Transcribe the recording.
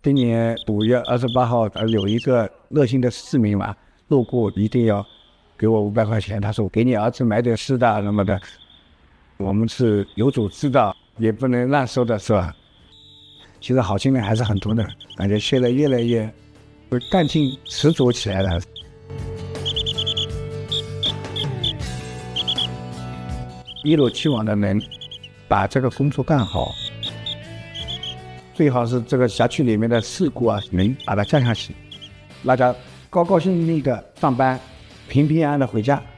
今年5月28号，有一个热心的市民嘛，路过一定要给我500块钱，他说给你儿子买点吃的什么的。我们是有组织的，也不能乱收的，是吧？其实好心人还是很多的，感觉现在越来越干劲十足起来了。一如既往的能把这个工作干好，最好是这个辖区里面的事故啊，能把它降下去，大家高高兴兴的上班，平平安安的回家。